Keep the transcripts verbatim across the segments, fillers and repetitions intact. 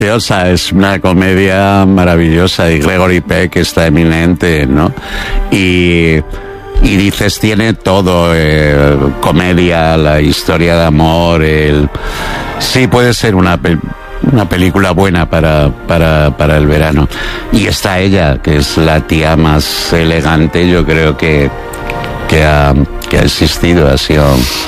maravillosa, es una comedia maravillosa y Gregory Peck está eminente, ¿no? Y, y dices, tiene todo, eh, comedia, la historia de amor, el... sí puede ser una, una película buena para, para, para el verano. Y está ella, que es la tía más elegante, yo creo que, que, ha, que ha existido. Ha sido...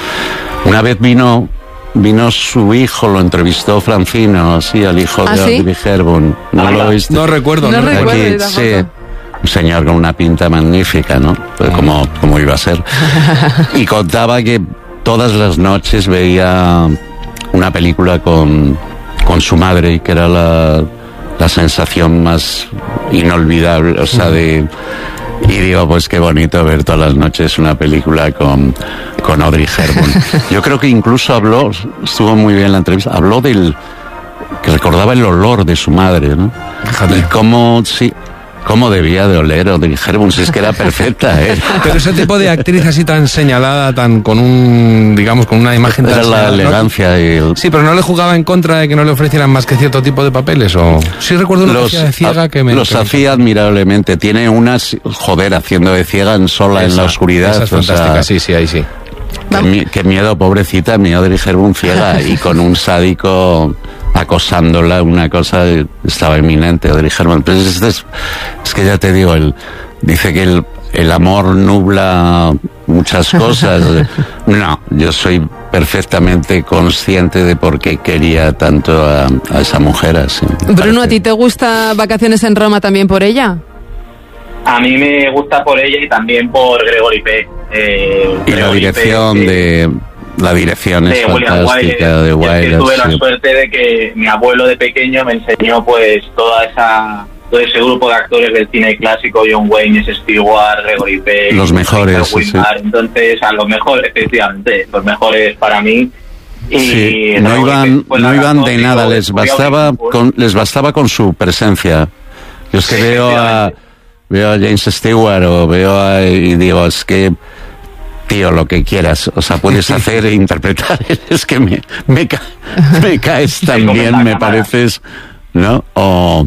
Una vez vino... Vino su hijo, lo entrevistó Francino, sí, al hijo ¿Ah, de sí? Audrey Hepburn. ¿No lo viste? No recuerdo, no, no, no recuerdo. Aquí, Tampoco. sí, un señor con una pinta magnífica, ¿no? Pues como, como iba a ser. Y contaba que todas las noches veía una película con, con su madre, y que era la, la sensación más inolvidable, o sea, de... Y digo, pues qué bonito ver todas las noches una película con, con Audrey Hepburn. Yo creo que incluso habló, estuvo muy bien la entrevista, habló del, que recordaba el olor de su madre, ¿no? Fíjate. Y cómo, sí, cómo debía de oler Audrey Hepburn, si es que era perfecta, ¿eh? Pero ese tipo de actriz así tan señalada, tan con un, digamos, con una imagen tan Era la señalada, ¿no? elegancia y el... Sí, pero ¿no le jugaba en contra de que no le ofrecieran más que cierto tipo de papeles? O sí recuerdo una los, hacía de ciega que me... los que me- hacía admirablemente. Tiene unas, joder, haciendo de ciega en sola en la Esa- oscuridad. Esa es o sea, fantástica, sí, sí, ahí sí. Qué, mi- qué miedo, pobrecita, mi Audrey Hepburn ciega y con un sádico acosándola, una cosa, estaba inminente Audrey Hepburn. Pero es, es, es que ya te digo, el, dice que el, el amor nubla muchas cosas. No, yo soy perfectamente consciente de por qué quería tanto a, a esa mujer así. Bruno, ¿a ti te gusta Vacaciones en Roma también por ella? A mí me gusta por ella y también por Gregory Peck. Eh, Y la Gregory dirección Peck, de... La dirección es de William fantástica, Wyler. de Y es que Wyler. tuve la Sí. suerte de que mi abuelo de pequeño me enseñó pues toda esa todo ese grupo de actores del cine clásico, John Wayne, Stewart, Gregory Peck, Los mejores, Richard Widmark. sí. Entonces, a los mejores, efectivamente, los mejores para mí. Y Sí, no Gregory iban, Peck, pues, no la iban razón, de digo, nada, les voy a bastaba un- con, les bastaba con su presencia. Yo es que Sí, veo a, efectivamente. veo a James Stewart o veo a, y digo, es que, tío, lo que quieras, o sea, puedes hacer e interpretar, es que me, me, ca- me caes tan como bien, la me cámara. pareces, ¿no? O,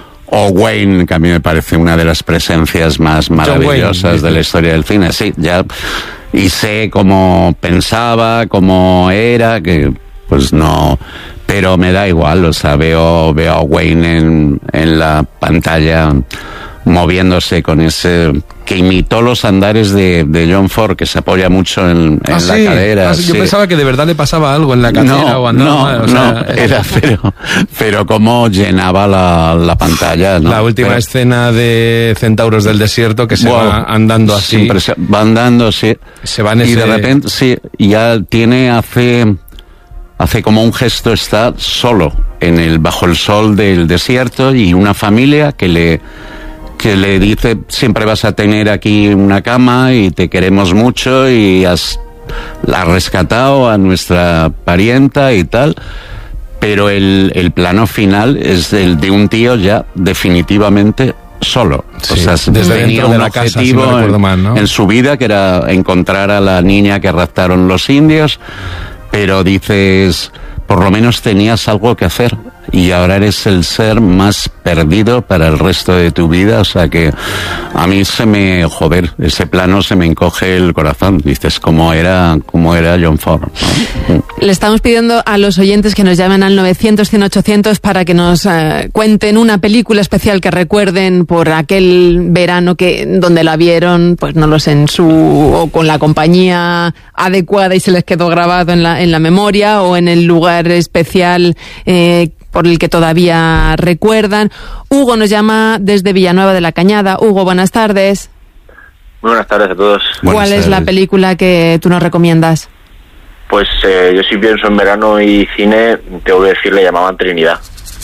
o Wayne, que a mí me parece una de las presencias más maravillosas Wayne, de la historia del cine, sí, ya, y sé cómo pensaba, cómo era, que pues no, pero me da igual, o sea, veo, veo a Wayne en, en la pantalla moviéndose con ese, que imitó los andares de, de John Ford, que se apoya mucho en, en Ah, la sí. cadera. Ah, sí, Yo sí. pensaba que de verdad le pasaba algo en la cadera No, o andaba no, mal, o sea, no, era pero, pero cómo llenaba la, la pantalla, ¿no? la última Pero- escena de Centauros del Desierto que se Wow, va andando así. impresi- Va andando, sí. Se va en Y ese- de repente, sí, ya tiene, hace, hace como un gesto, está solo en el, bajo el sol del desierto y una familia que le, que le dice, siempre vas a tener aquí una cama y te queremos mucho y has, la has rescatado a nuestra parienta y tal. Pero el, el plano final es el de un tío ya definitivamente solo. Sí, o sea, desde tenía dentro de un la casa, si objetivo no recuerdo en, mal, ¿no? en su vida, que era encontrar a la niña que raptaron los indios, pero dices, por lo menos tenías algo que hacer y ahora eres el ser más perdido para el resto de tu vida. O sea que a mí se me, joder, ese plano se me encoge el corazón. Dices, cómo era, cómo era John Ford, ¿no? Le estamos pidiendo a los oyentes que nos llamen al novecientos, cien, ochocientos para que nos eh, cuenten una película especial que recuerden por aquel verano que donde la vieron, pues no lo sé, en su o con la compañía adecuada y se les quedó grabado en la en la memoria o en el lugar especial eh, por el que todavía recuerdan. Hugo nos llama desde Villanueva de la Cañada. Hugo, buenas tardes. Muy buenas tardes a todos. Buenas ¿Cuál es la tardes. película que tú nos recomiendas? Pues eh, yo si pienso en verano y cine, tengo que decir, le llamaban Trinidad.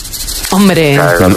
Hombre, O sea,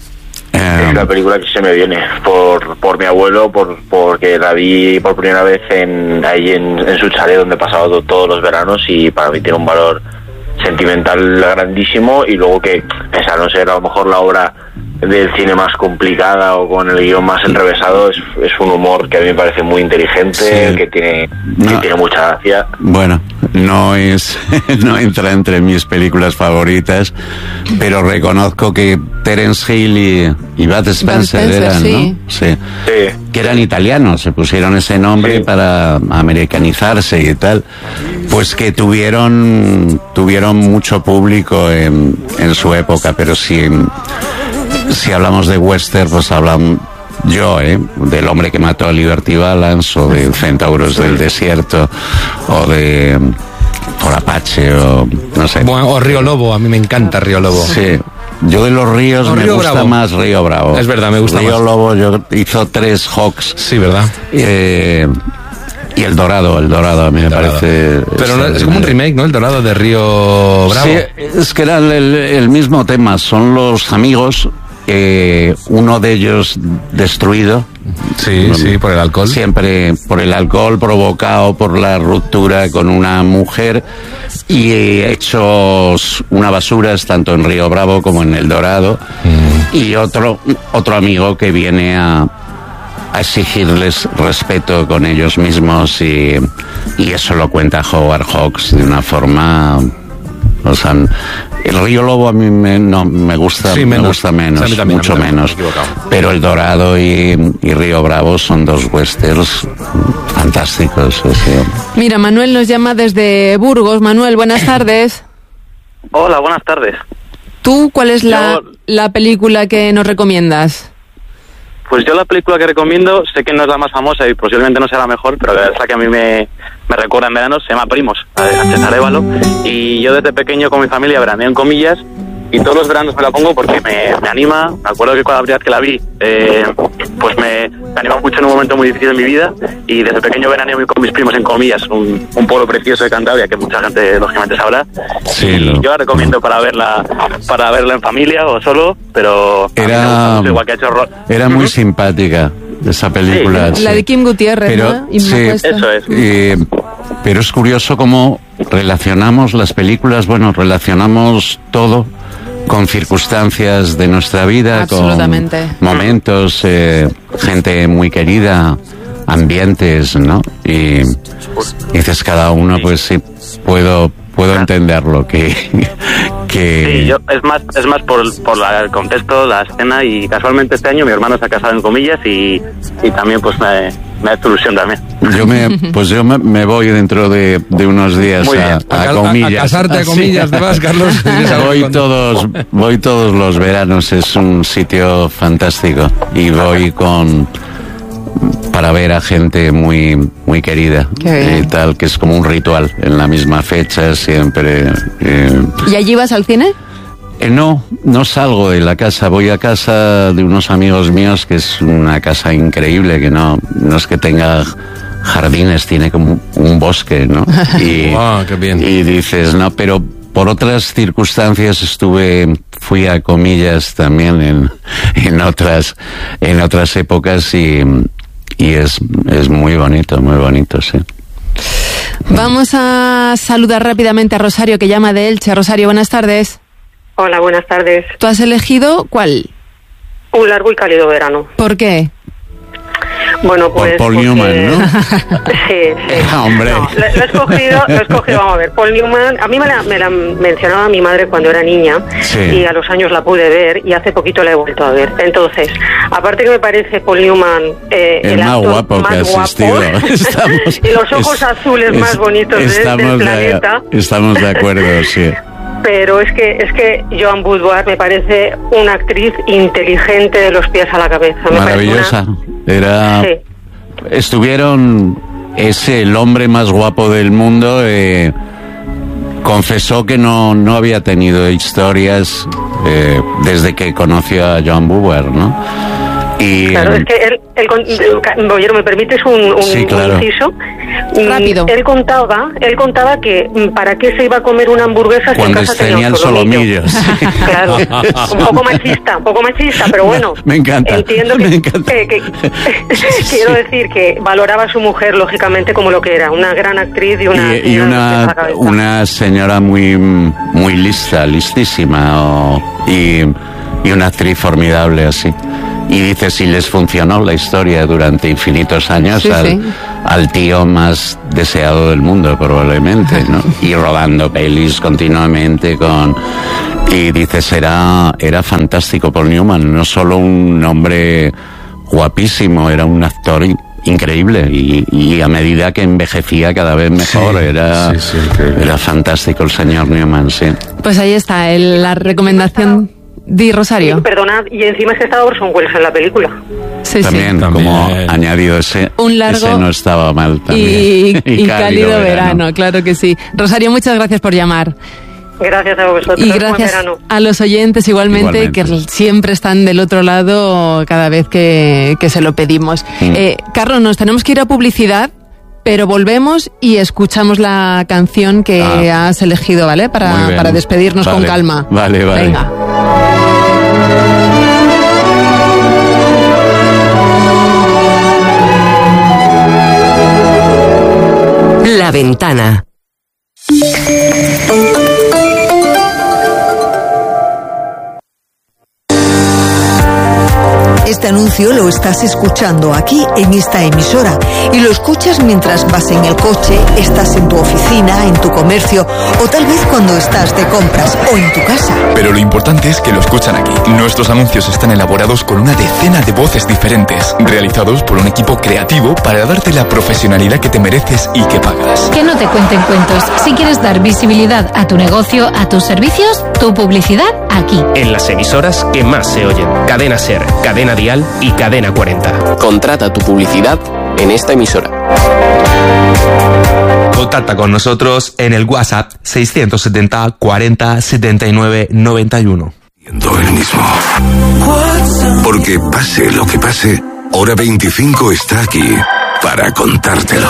Eh, es la película que se me viene por por mi abuelo, por porque la vi por primera vez en ahí en, en su chalet donde he pasado to- todos los veranos y para mí tiene un valor sentimental grandísimo y luego que, pese a no ser a lo mejor la obra del cine más complicada o con el guión más enrevesado, es, es un humor que a mí me parece muy inteligente, sí. que tiene no. que tiene mucha gracia. Bueno, no es no entra entre mis películas favoritas, pero reconozco que Terence Hill y, y Bud Spencer, Spencer eran, sí. ¿no? Sí. sí. Que eran italianos, se pusieron ese nombre sí. para americanizarse y tal, pues que tuvieron tuvieron mucho público en, en su época, pero si si hablamos de western, pues hablan yo, ¿eh? del hombre que mató a Liberty Balance, o de Centauros del Desierto, o de por Apache, o no sé. Bueno, o Río Lobo, a mí me encanta Río Lobo. Sí. Yo de los ríos no, me Río gusta Bravo. más Río Bravo. Es verdad, me gusta Río más. Río Lobo yo hizo tres Hawks. Sí, ¿verdad? Eh, y El Dorado, El Dorado a mí me Dorado. parece... Pero no, es como un remake, ¿no? El Dorado de Río Bravo. Sí, es que era el, el, el mismo tema. Son los amigos, eh, uno de ellos destruido. Sí, bueno, sí, por el alcohol. Siempre por el alcohol provocado por la ruptura con una mujer, y hechos una basura tanto en Río Bravo como en El Dorado. Mm. Y otro otro amigo que viene a, a exigirles respeto con ellos mismos, y, y eso lo cuenta Howard Hawks de una forma... O sea, el Río Lobo a mí me, no, me gusta, sí, menos. me gusta menos, o sea, también, mucho menos. Pero El Dorado y, y Río Bravo son dos westerns fantásticos. O sea. Mira, Manuel nos llama desde Burgos. Manuel, buenas tardes. Hola, buenas tardes. ¿Tú cuál es la, yo, la película que nos recomiendas? Pues yo la película que recomiendo, sé que no es la más famosa y posiblemente no sea la mejor, pero la verdad que a mí me, me recuerda en verano, se llama Primos, a César Évalo, y yo desde pequeño con mi familia veraneo en comillas, y todos los veranos me la pongo porque me, me anima. Me acuerdo que cuando la primera vez que la vi, eh, pues me, me anima mucho en un momento muy difícil de mi vida, y desde pequeño veraneo con mis primos en comillas, un, un pueblo precioso de Cantabria que mucha gente lógicamente sabrá. Sí, y lo... yo la recomiendo para verla para verla en familia o solo, pero era, mucho, igual que ha hecho Ro- era muy uh-huh. simpática esa película. Sí. La sí. de Kim Gutiérrez, pero, ¿no? Y sí, eso es. Eh, pero es curioso cómo relacionamos las películas, bueno, relacionamos todo con circunstancias de nuestra vida, con momentos, eh, gente muy querida, ambientes, ¿no? Y, y dices cada uno, pues sí, puedo puedo entenderlo, que... que... Sí, yo, es más es más por, por la, el contexto, la escena, y casualmente este año mi hermano se ha casado en comillas, y, y también pues me, me ha hecho ilusión también. Yo me, pues yo me, me voy dentro de, de unos días a, a, a comillas. A, a casarte a comillas, ¿te vas, Carlos? Voy todos, voy todos los veranos, es un sitio fantástico, y voy con... para ver a gente muy muy querida y tal, que es como un ritual en la misma fecha siempre. Eh. ¿Y allí vas al cine? Eh, no, no salgo de la casa, voy a casa de unos amigos míos, que es una casa increíble, que no, no es que tenga jardines, tiene como un bosque, ¿no? Y, oh, qué bien. Y dices, no, pero por otras circunstancias estuve, fui a comillas también en, en otras, en otras épocas, y Y es, es muy bonito, muy bonito, sí. Vamos a saludar rápidamente a Rosario, que llama de Elche. Rosario, buenas tardes. Hola, buenas tardes. ¿Tú has elegido cuál? Un largo y cálido verano. ¿Por qué? Bueno, pues... Por Paul porque... Newman, ¿no? Sí, sí. Ah, hombre. No, lo, lo he escogido, lo he escogido, vamos a ver, Paul Newman, a mí me la, me la mencionaba mi madre cuando era niña, sí. Y a los años la pude ver, y hace poquito la he vuelto a ver. Entonces, aparte que me parece Paul Newman eh, el, el más guapo más que ha existido. Estamos, y los ojos es, azules es, más bonitos estamos del de, planeta. Estamos de acuerdo, sí. Pero es que es que Joan Boudoir me parece una actriz inteligente de los pies a la cabeza. Me Maravillosa. Una... Era... Sí. Estuvieron... Es el hombre más guapo del mundo. Eh, confesó que no, no había tenido historias eh, desde que conoció a Joan Boudoir, ¿no? Y, claro, es que él, él, él Bollero, ¿me permites un, un, sí, claro. un inciso? Rápido. Él contaba, él contaba que para qué se iba a comer una hamburguesa si en casa tenía un solomillo. solomillo. Sí. Claro, un poco machista, un poco machista, pero bueno. Me encanta. Entiendo que, me encanta. que, que quiero decir que valoraba a su mujer lógicamente como lo que era, una gran actriz y una y, y una una señora muy muy lista, listísima, o, y y una actriz formidable así. Y dice, si les funcionó la historia durante infinitos años, sí, al, sí. al tío más deseado del mundo probablemente, ¿no? Y rodando pelis continuamente con... Y dices, era, era fantástico Paul Newman, no solo un hombre guapísimo, era un actor increíble y, y a medida que envejecía cada vez mejor, sí, era, sí, sí, era fantástico el señor Newman, sí. Pues ahí está el, la recomendación. Di, Rosario. Sí, perdonad, y encima es que estaba Orson Welles en la película. Sí, también, sí. como También. añadido ese, un largo ese no estaba mal también. Y, y, y cálido, cálido verano. verano, claro que sí. Rosario, muchas gracias por llamar. Gracias a vosotros. Y gracias a los oyentes igualmente, igualmente, que siempre están del otro lado cada vez que, que se lo pedimos. Mm. Eh, Carlos, nos tenemos que ir a publicidad, pero volvemos y escuchamos la canción que ah, has elegido, ¿vale? Para, para despedirnos vale, con calma. Vale, vale. Venga. La Ventana. Este anuncio lo estás escuchando aquí en esta emisora y lo escuchas mientras vas en el coche, estás en tu oficina, en tu comercio o tal vez cuando estás de compras o en tu casa. Pero lo importante es que lo escuchan aquí. Nuestros anuncios están elaborados con una decena de voces diferentes, realizados por un equipo creativo para darte la profesionalidad que te mereces y que pagas. Que no te cuenten cuentos. Si quieres dar visibilidad a tu negocio, a tus servicios, tu publicidad aquí. En las emisoras que más se oyen. Cadena Ser, Cadena Dial y Cadena cuarenta. Contrata tu publicidad en esta emisora. Contacta con nosotros en el WhatsApp seiscientos setenta cuarenta setenta y nueve noventa y uno. El mismo. Porque pase lo que pase, Hora veinticinco está aquí para contártelo.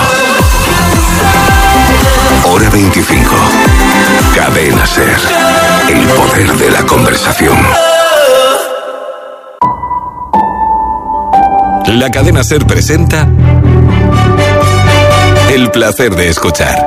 Hora veinticinco. Cadena Ser. El poder de la conversación. La Cadena Ser presenta El placer de escuchar.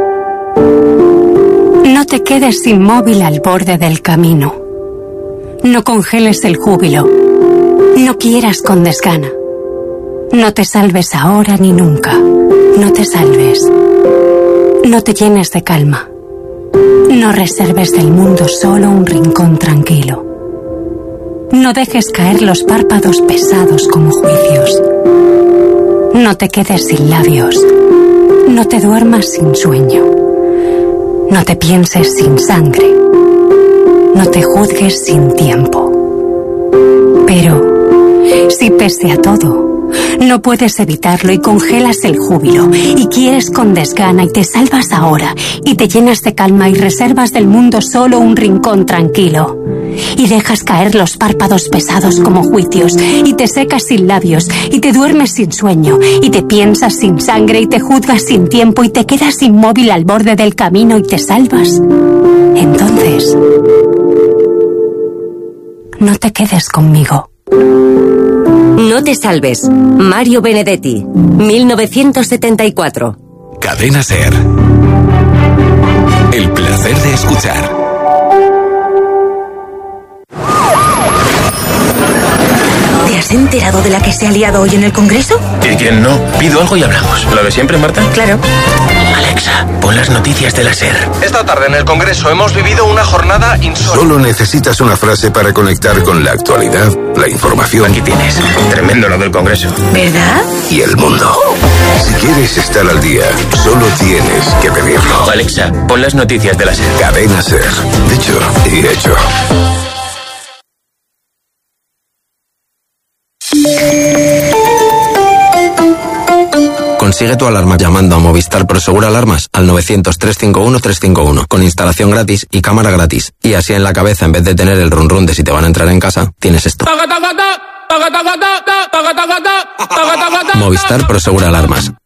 No te quedes inmóvil al borde del camino. No congeles el júbilo. No quieras con desgana. No te salves ahora ni nunca. No te salves. No te llenes de calma. No reserves del mundo solo un rincón tranquilo. No dejes caer los párpados pesados como juicios. No te quedes sin labios. No te duermas sin sueño. No te pienses sin sangre. No te juzgues sin tiempo. Pero, si pese a todo, no puedes evitarlo y congelas el júbilo y quieres con desgana y te salvas ahora y te llenas de calma y reservas del mundo solo un rincón tranquilo y dejas caer los párpados pesados como juicios y te secas sin labios y te duermes sin sueño y te piensas sin sangre y te juzgas sin tiempo y te quedas inmóvil al borde del camino y te salvas, entonces no te quedes conmigo. No te salves. Mario Benedetti, mil novecientos setenta y cuatro. Cadena Ser. El placer de escuchar. ¿Te has enterado de la que se ha liado hoy en el Congreso? ¿Y quién no? Pido algo y hablamos. ¿Lo de siempre, Marta? Claro. Alexa, pon las noticias de la Ser. Esta tarde en el Congreso hemos vivido una jornada insólita. Solo necesitas una frase para conectar con la actualidad, la información. Aquí tienes. Tremendo lo del Congreso. ¿Verdad? Y el mundo. Si quieres estar al día, solo tienes que pedirlo. Alexa, pon las noticias de la Ser. Cadena Ser. Dicho y hecho. Consigue tu alarma llamando a Movistar Prosegura Alarmas al novecientos, trescientos cincuenta y uno, trescientos cincuenta y uno con instalación gratis y cámara gratis. Y así en la cabeza, en vez de tener el run run de si te van a entrar en casa, tienes esto. Movistar Prosegura Alarmas.